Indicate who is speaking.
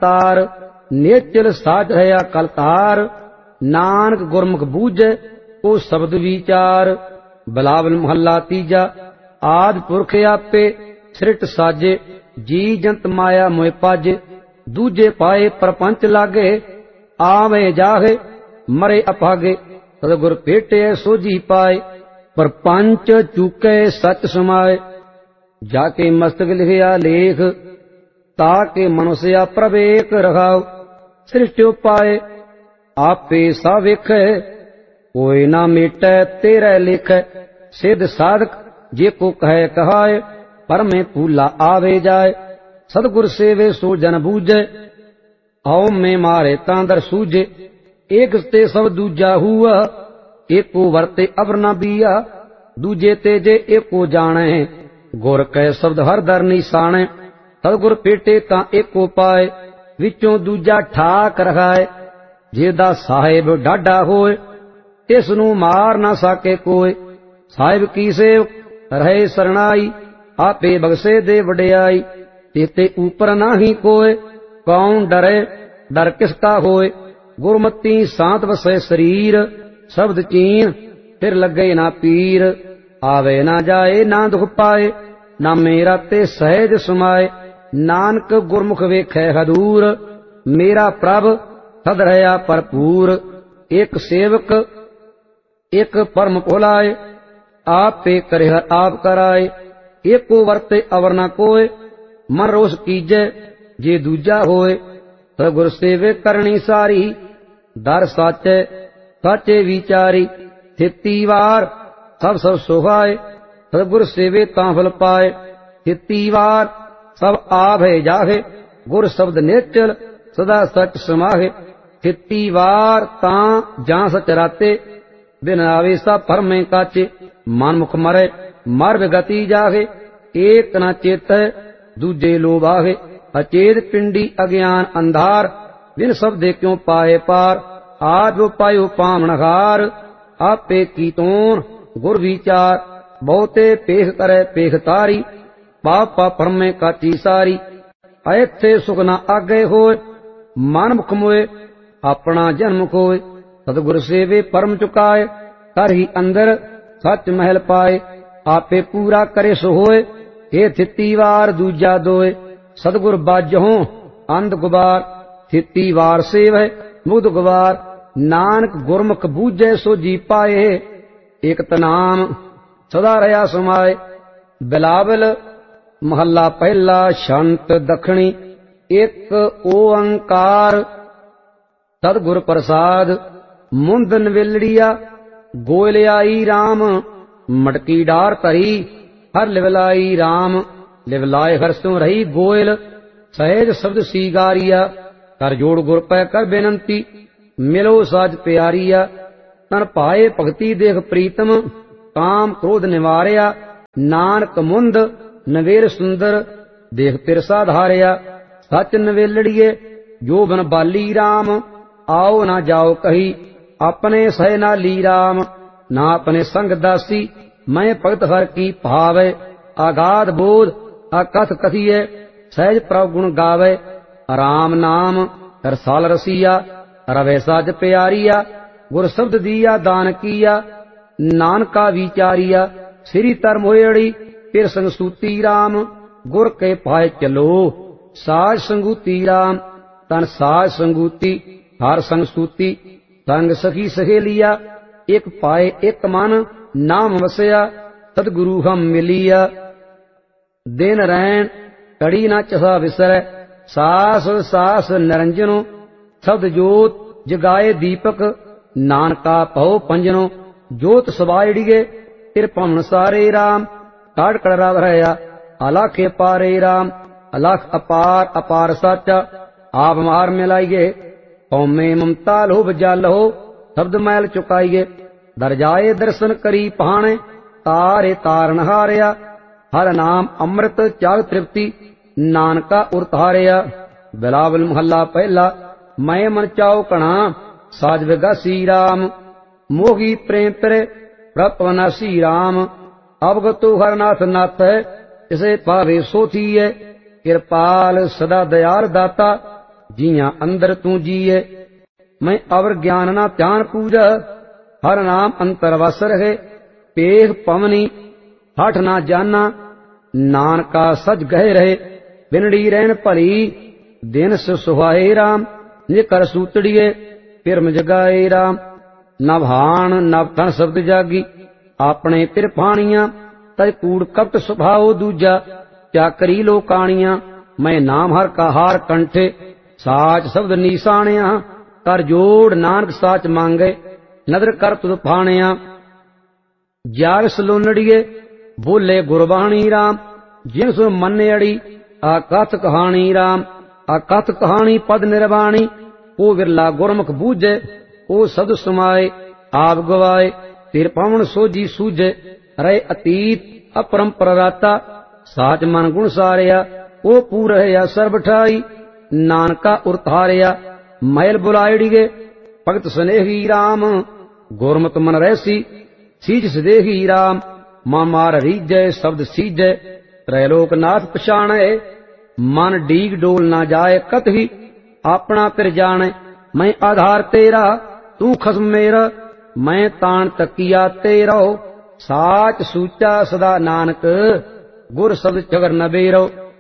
Speaker 1: तार, नेचल साच रहा कल तार। नानक गुरमुख बूझे ओ शब्द विचार। बिलावल महला तीजा। आदि पुरख आपे सृट साजे, जी जंत माया मोह पाजे। दूजे पाए प्रपंच लागे, आवे जागे मरे अभागे। सतगुर भेटे सोझी पाए, प्रपंच चूके सच समाए। जाके मस्तक लिखिया लेख, ताके मनुष्या प्रवेक रखाओ। सृष्टि पाए आपे सा वेखै, कोई ना मेटै तेरे लिखै। सिद्ध साधक जे को कहे कहाए, पर में फूला आवे जाए। सतगुर सेवे सो जन बूझे, आओ में मारे तांदर सूझे। एक ते सब दूजा हुआ, एको वरते अबर न बिया। दूजे तेजे एको जाने, गुर कै शब्द हर दर निशाने। सतगुर पेटे तां एको पाए, विचों दूजा ठाक रखाए। जेदा साहिब डाडा होए, इस नू मार ना सके कोई। साहिब की सेव रहे सरनाई, आपे बगसे दे वडियाई। तेते ऊपर नाही कोय, कौन डरे डर किसका होए। गुरमती सांत वसे शरीर, शब्द चीन फिर लगे ना पीर। आवे ना जाए ना दुख पाए, ना मेरा ते सहज समाए। नानक गुरमुख वेखै हदूर, मेरा प्रभ सद रहा भरपूर। एक सेवक एक परम भुलाए, आप पे करे आप कराए। एको वरते अवर न कोय, मन रोष कीजे जे दूजा होए। सतगुर सेवे करनी सारी, दर साचे साचे विचारी। थिती वार सब सब सुहाए, सतगुर सेवे तां फल पाए। थिती वार सब आभे जाहे, गुर शब्द नेचल सदा सच समाहे। थिती वार तां जां सच राते, बिन आवेसा परमे काचे। मन मुख मरे मर विगति जाहे, एक न चेत दूजे लोभ आहे। अचेत पिंडी अज्ञान अंधार, बिन शब्दे क्यों पाए पार। आज पायो पामनहार, आपे कीतोन गुर विचार। बहुते पेख करे पेख तारी, पापा परमे काची सारी। ऐथे सुख न आगे होए, मन मुख मोए अपना जन्म खोए। सतगुर सेवे परम चुकाए, कर ही अंदर सच महल पाए। आपे पूरा करे सो होए, हे थिती वार दूजा दोए। सतगुर बाजहों अंध गुबार, थिती वार सेवै मुग्ध गुबार। नानक गुरमुख बूझे सो जी पाए, एक तनाम सदा रहा समाए। बिलावल महला पहला शांत दखणी। एक ओंकार सतगुर प्रसाद, मुंद नवेलड़िया गोयल आई राम। मटकी डार धरी हर लिवलाई राम। लिवलाए हर स्यों रही गोयल, सहज शब्द सीगारिया। कर जोड़ गुर पै कर बेनंती, मिलो साज प्यारिया। तन पाए भगति देख प्रीतम, काम क्रोध निवारिया। नानक मुंद नवेल सुंदर, देख तिरसा धारिया। सच नवेलड़िए जो बन बाली राम, आओ ना जाओ कही अपने सह ना ली राम। ना अपने संग दासी, मैं भगत हर की भावे। आगाध बोध अकथ कथिए, सहज प्रभ गुण गावे। राम नाम रसाल रसिया, रवे साज प्यारिया। गुर शब्द दिया दान किया, नानका विचारिया। श्री धर्म होयड़ी फिर संग सूती राम। गुर के पाए चलो साज संगूती राम। तन साज संगूती हर संग सूती, संग सखी सहेलिया। एक पाए एक मन नाम वसया, सतगुरु हम मिलिया। दिन रैन कड़ी न चसा विसरै, सास सास निरंजनो। शब्द जोत जगाए दीपक, नानका पहो पंजनो। जोत सवायड़िए तिर पवन सारे राम। काड़ कड़रा रहया अलख पारे राम। अलख अपार अपार साचा, आप मार मिलाइए। कौमे ममता लोभ जल हो, शब्द मैल चुकाइए। दर जाए दर्शन करी पहाणे, तारे तारन हारिया। हर नाम अमृत चाग तृप्ति, नानका उरतारिया। बिलावल महला पहला। मैं मन चाओ कणा, साज विगासी राम। मोही प्रेम प्रे प्रपवनासी राम। अवगतो हरनाथ नाथ है, इसे पावे सो थीए। कृपाल सदा दयाल दाता, ਜੀਆਂ ਅੰਦਰ ਤੂੰ ਜੀਏ। ਮੈਂ ਅਵਰ ਗਿਆਨ ਨਾ ਧਿਆਨ ਪੂਜਾ, ਹਰ ਨਾਮ ਅੰਤਰ ਵਸ ਰਹੇ। ਪੇਖ ਪਵਨੀ ਹਠ ਨਾ ਜਾਨਾ, ਨਾਨਕਾ ਸਜ ਗਏ ਰਹੇ। ਬਿਨੜੀ ਰਹਿਣ ਭਲੀ ਦਿਨ ਸੁਹਾਏ ਰਾਮ, ਨਿਜ ਕਰ ਸੂਤੜੀਏ ਪਿਰਮ ਜਗਾਏ ਰਾਮ। ਨਵ ਹਾਣ ਨਵ ਤਨ ਸ਼ਬਦ ਜਾਗੀ, ਆਪਣੇ ਤਿਰਪਾਣੀਆਂ ਤਜ ਕੂੜ ਕਪਟ ਸੁਭਾਓ ਦੂਜਾ। ਚਾਕਰੀ ਲੋਕਾਣੀਆਂ ਮੈਂ ਨਾਮ ਹਰ ਕਾ ਹਾਰ ਕੰਠੇ, ਸਾਚ ਸ਼ਬਦ ਨੀਸਾਣਿਆ ਕਰ ਜੋੜ ਨਾਨਕ ਸਾਚ ਮੰਗੇ। ਨਦਰ ਕਰ ਤੁਧ ਫਾਣਿਆ ਜਾਗ ਸਲੋਨੜੀਏ, ਬੋਲੇ ਗੁਰਬਾਣੀ ਰਾਮ। ਜਿਨ ਸੁਨ ਮੰਨਿਆੜੀ ਆਕਥ ਕਹਾਣੀ ਰਾਮ। ਆਕਥ ਕਹਾਣੀ ਪਦ ਨਿਰਵਾਣੀ, ਉਹ ਵਿਰਲਾ ਗੁਰਮੁਖ ਬੂਝੇ। ਉਹ ਸਦ ਸਮਾਏ ਆਪ ਗਵਾਏ, ਤਿਰ ਪਵਨ ਸੋਜੀ ਸੂਝੇ। ਰਹੇ ਅਤੀਤ ਅਪਰੰਪਰ ਰਾਤਾ, ਸਾਚ ਮਨ ਗੁਣ ਸਾਰਿਆ। ਉਹ ਪੂਰ ਹੈ ਸਰਬ ਠਾਈ, ਨਾਨਕਾ ਉਰਤਾਰਿਆ। ਮਹਿਲ ਬੁਲਾਇੜੀਏ ਭਗਤ ਸਨੇਹੀ ਰਾਮ, ਗੁਰਮਤਿ ਮਨ ਰਹਿਸੀ ਸੀਜ ਸਦੇਹੀ ਰਾਮ। ਮਨ ਮਾਰ ਰੀਜੈ ਸ਼ਬਦ ਸੀਜੈ, ਤ੍ਰੈਲੋਕ ਨਾਥ ਪਛਾਣੈ। ਮਨ ਡੀਗ ਡੋਲ ਨਾ ਜਾਏ ਕਤਹੀ, ਆਪਣਾ ਪਿਰ ਜਾਣੈ। ਮੈਂ ਆਧਾਰ ਤੇਰਾ ਤੂੰ ਖਸਮ ਮੇਰਾ, ਮੈਂ ਤਾਣ ਤਕੀਆ ਤੇਰਾ। ਸਾਚ ਸੂਚਾ ਸਦਾ ਨਾਨਕ, ਗੁਰ ਸ਼ਬਦ ਚਗਰ ਨ ਬੇਰੋ।